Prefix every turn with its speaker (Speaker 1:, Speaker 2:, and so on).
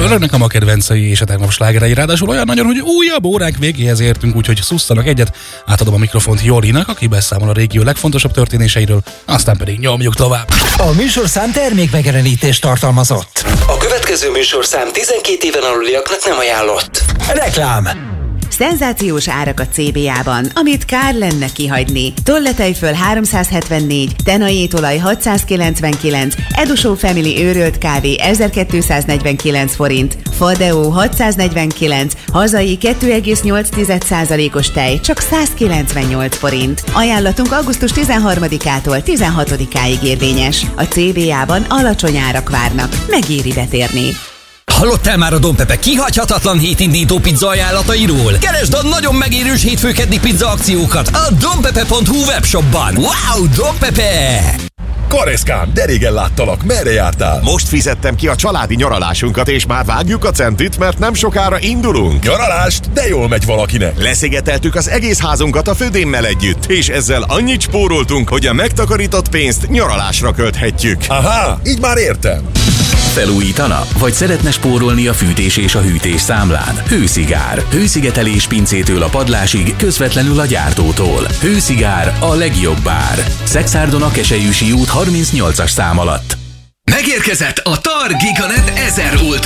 Speaker 1: Önöknek a ma kedvencei és a tegnap slágerei, ráadásul olyan nagyon, hogy újabb óránk végéhez értünk, úgyhogy szusszanak egyet. Átadom a mikrofont Jolinak, aki beszámol a régió legfontosabb történéseiről, aztán pedig nyomjuk tovább.
Speaker 2: A műsorszám termékmegjelenítést tartalmazott.
Speaker 3: A következő műsorszám 12 éven aluliaknak nem ajánlott.
Speaker 2: Reklám.
Speaker 4: Szenzációs árak a CBA-ban, amit kár lenne kihagyni. Tolletejföl 374, tenajétolaj 699, Edusó Family őrölt kávé 1249 forint, Fadeo 649, hazai 2,8%-os tej csak 198 forint. Ajánlatunk augusztus 13-ától 16-áig érvényes. A CBA-ban alacsony árak várnak, megéri betérni.
Speaker 5: Hallottál már a Don Pepe kihagyhatatlan hétindító pizza ajánlatairól? Keresd a nagyon megérős hétfőkeddi pizza akciókat a donpepe.hu webshopban. Wow, Don Pepe!
Speaker 6: Kareszkám, de régen láttalak, merre jártál? Most fizettem ki a családi nyaralásunkat, és már vágjuk a centit, mert nem sokára indulunk. Nyaralást? De jól megy valakinek. Leszigeteltük az egész házunkat a födémmel együtt, és ezzel annyit spóroltunk, hogy a megtakarított pénzt nyaralásra költhetjük. Aha, így már értem.
Speaker 7: Felújítana? Vagy szeretne spórolni a fűtés és a hűtés számlán? Hőszigár. Hőszigetelés pincétől a padlásig, közvetlenül a gyártótól. Hőszigár, a legjobb ár. Szexárdon a Keselyűsi út 38-as szám alatt.
Speaker 3: Megérkezett a TAR Giganet 1000 Ultra.